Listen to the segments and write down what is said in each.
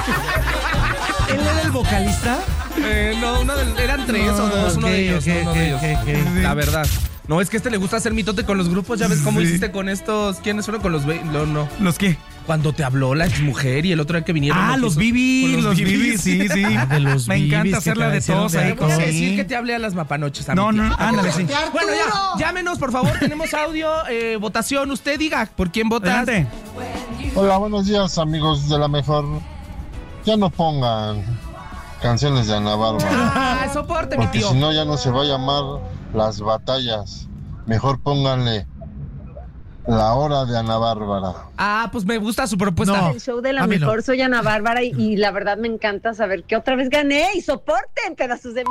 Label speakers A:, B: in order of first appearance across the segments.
A: ¿Él era el vocalista?
B: No, eran tres o dos, uno de ellos. La verdad. No, es que le gusta hacer mitote con los grupos. Ya ves cómo hiciste con estos. ¿Quiénes fueron con los? No.
C: ¿Los qué?
B: Cuando te habló la exmujer y el otro día que vinieron.
C: Ah, los Bibi. Los Bibi, sí. Me encanta hacerla de todos ahí.
B: Voy a decir que te hable a las mapanoches.
C: No, ándale, sí.
B: Bueno, ya, llámenos, por favor. Tenemos audio, votación. Usted diga, ¿por quién votas?
C: Adelante.
D: Hola, buenos días, amigos de la mejor. Ya no pongan canciones de Ana Bárbara.
B: Soporte, mi
D: Porque
B: tío.
D: si no, ya no se va a llamar Las Batallas. Mejor pónganle La Hora de Ana Bárbara.
B: Pues me gusta su propuesta.
E: El show de la mejor, soy Ana Bárbara y la verdad me encanta saber que otra vez gané y soporten pedazos de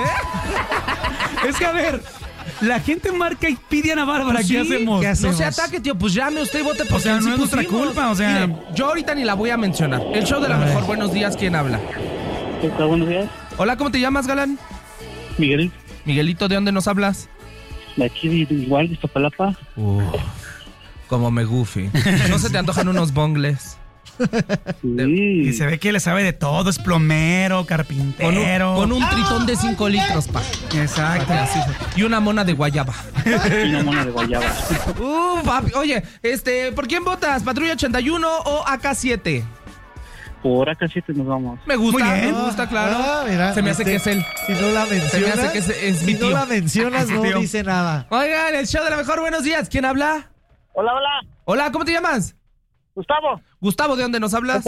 C: Es que a ver, la gente marca y pide a Ana Bárbara. ¿Qué hacemos?
B: No se ataque, tío, pues llame usted y vote por
C: no es nuestra culpa,
B: Mire, yo ahorita ni la voy a mencionar. El show de la mejor, buenos días, ¿quién habla?
F: Buenos días.
B: Hola, ¿cómo te llamas, galán?
F: Miguel.
B: Miguelito, ¿de dónde nos hablas?
F: De aquí, igual, de Iztapalapa.
B: Como me goofy. ¿No se te antojan unos bongles?
F: Sí.
C: Y se ve que le sabe de todo, es plomero, carpintero.
B: Con un tritón de 5 litros, pa.
C: Exacto.
B: Y una mona de guayaba.
F: Una mona de guayaba.
B: Papi, oye, ¿por quién votas? ¿Patrulla 81 o AK7?
F: Por AK7 nos vamos.
B: Me gusta,
C: Muy bien.
B: me gusta, claro.
A: Mira,
B: se me hace que es él.
A: Si no la mencionas,
B: Se me hace que es mi
A: si
B: tío.
A: no la mencionas, no
C: Tío.
A: dice nada.
B: Oigan, el show de la mejor, buenos días. ¿Quién habla?
F: Hola.
B: Hola, ¿cómo te llamas?
F: Gustavo.
B: Gustavo, ¿de dónde nos hablas?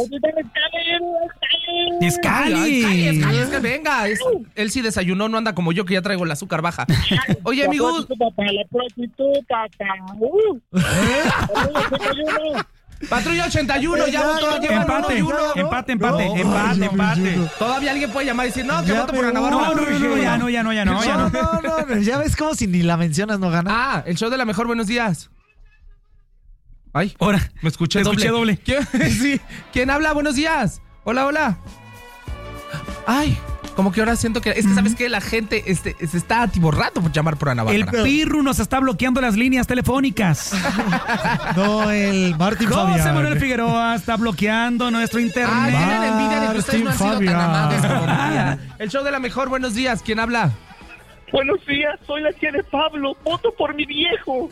C: Iscali.
B: Es que venga. Él sí desayunó, no anda como yo que ya traigo el azúcar baja. Oye, amigo.
F: La prostituta.
B: Patrulla 81, ya votó. llevan
C: Empate,
B: uno y uno.
C: empate.
B: Todavía alguien puede llamar y decir, no, que voto por Ana Bárbara.
C: No, ya no.
A: No, ya ves como si ni la mencionas no gana.
B: El show de la mejor, buenos días. Ay,
C: Ahora,
B: me escuché
C: te escuché doble.
B: Sí. ¿Quién habla? Buenos días. Hola. Ay, como que ahora siento que... Es que, ¿sabes qué? La gente se está atiborrando por llamar por Ana
C: El
B: Bárbara.
C: Pirru nos está bloqueando las líneas telefónicas.
A: No, el Martín Fabián.
C: José Manuel Figueroa está bloqueando nuestro internet.
B: Tienen envidia de que ustedes no han sido tan
A: Fabián.
B: amables como mi tía. El show de la mejor, buenos días. ¿Quién habla?
F: Buenos días, soy la tía de Pablo. Voto por mi viejo.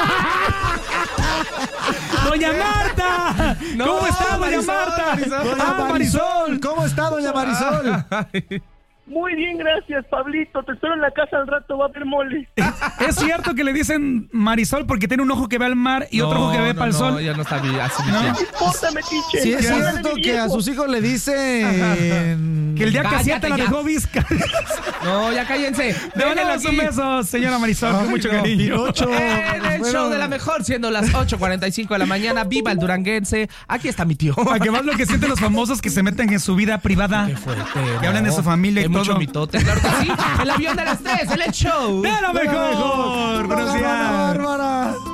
C: ¡Doña Marta! ¿Cómo está, doña
B: Marisol,
C: Marta?
A: Doña Marisol, ¿cómo está, doña Marisol?
F: Muy bien, gracias, Pablito. Te espero en la casa al rato, va a haber mole.
C: ¿Es cierto que le dicen Marisol porque tiene un ojo que ve al mar y otro ojo que ve para el sol?
B: No, ya no está bien. Así
C: ¿No?
B: ya.
F: No importa, metiche.
A: Sí, es
F: Háblale
A: cierto
F: de mi
A: que a
F: viejo.
A: sus hijos le dicen...
C: Que el día que
B: Cállate
C: siete la
B: ya.
C: dejó visca.
B: No, ya cállense.
C: Le
B: Déjenlo
C: mandamos un
B: aquí.
C: beso, señora Marisol, con mucho cariño.
A: Pinocho.
B: En el show de la mejor, siendo las 8:45 de la mañana. Viva el duranguense. Aquí está mi tío.
C: Para que más lo que sienten los famosos que se meten en su vida privada.
B: Qué fuerte.
C: Que hablan de su familia y
B: Hay mucho
C: todo.
B: mitote, claro que sí. El avión de las 3, el show.
C: ¡De lo mejor! ¡Buenos días!
A: Bárbara.